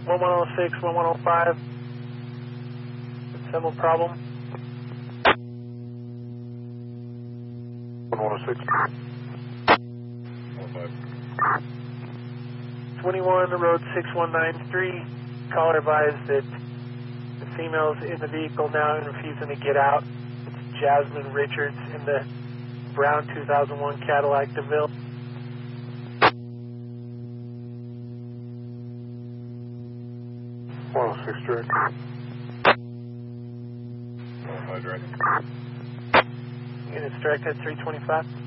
1106, 1105. Similar problem. 1106. 21, road 6193. Caller advised that the female's in the vehicle now and refusing to get out. It's Jasmine Richards in the brown 2001 Cadillac DeVille. Direct. 105 direct. Units direct at 325.